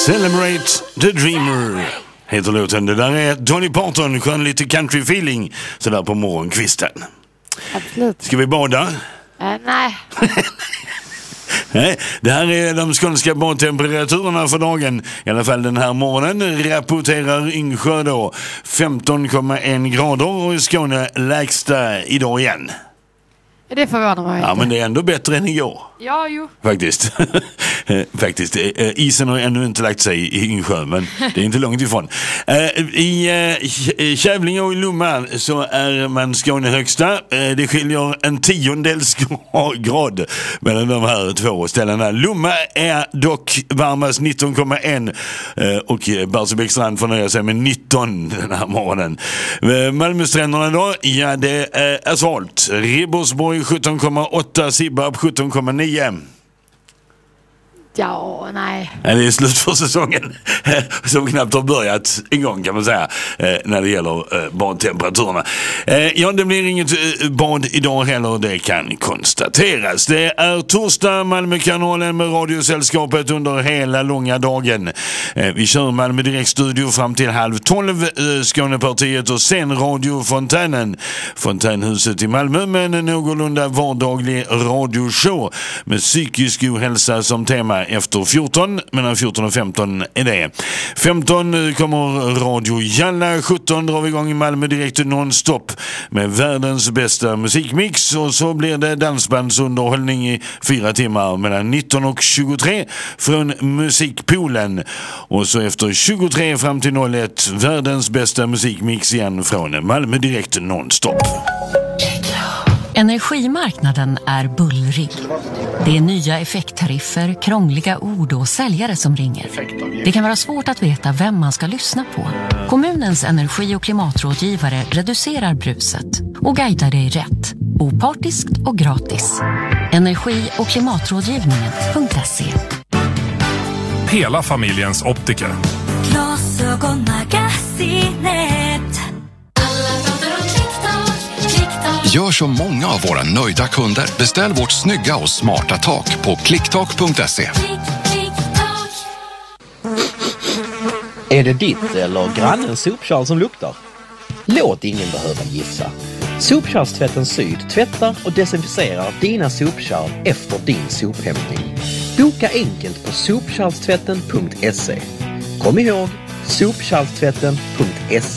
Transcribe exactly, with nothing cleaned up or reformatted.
Celebrate the Dreamer heter låten. Det där är Dolly Parton, skön lite country feeling sådär på morgonkvisten. Absolut. Ska vi bada? Äh, nej. Nej, det här är de skånska badtemperaturerna för dagen. I alla fall den här morgonen rapporterar Yngsjö då femton komma en grader och i Skåne lägsta idag igen. Det förvånar mig. Ja, men det är ändå bättre än igår. Ja, jo. Faktiskt. Faktiskt. Isen har ännu inte lagt sig i Yngsjö, men det är inte långt ifrån. I Kävlinge och i Lomma så är man Skåne högsta. Det skiljer en tiondels grad mellan de här två ställena. Lomma är dock varmast nitton komma en och Barsebäcksstrand får nöja sig med nitton den här morgonen. Malmöstränderna då? Ja, det är asfalt. Ribersborg sjutton komma åtta, Sibbarp sjutton komma nio. Ja, nej. Det är slut för säsongen som knappt har börjat en gång kan man säga när det gäller badtemperaturerna. Ja, det blir inget bad idag heller, det kan konstateras. Det är torsdag, Malmökanalen med Radiosällskapet under hela långa dagen. Vi kör Malmö direktstudio fram till halv tolv, Skånepartiet och sen radiofontänen. Fontänhuset i Malmö med en någorlunda vardaglig radioshow med psykisk ohälsa som tema efter fjorton, mellan fjorton och femton är det. femton kommer Radio Jalla, sjutton drar vi igång i Malmö direkt non-stop med världens bästa musikmix och så blir det dansbandsunderhållning i fyra timmar mellan nitton och tjugotre från Musikpoolen och så efter tjugotre fram till noll ett världens bästa musikmix igen från Malmö direkt non-stop. Energimarknaden är bullrig. Det är nya effekttariffer, krångliga ord och säljare som ringer. Det kan vara svårt att veta vem man ska lyssna på. Kommunens energi- och klimatrådgivare reducerar bruset och guidar dig rätt. Opartiskt och gratis. Energi- och klimatrådgivningen punkt se. Hela familjens optiker. Glasögonmagasinet. Gör som många av våra nöjda kunder. Beställ vårt snygga och smarta tak på klicktak punkt se. Är det ditt eller grannens sopkärl som luktar? Låt ingen behöva gissa. Sopkärlstvätten Syd tvättar och desinficerar dina sopkärl efter din sophämtning. Boka enkelt på sopkärlstvätten punkt se. Kom ihåg, sopkärlstvätten punkt se.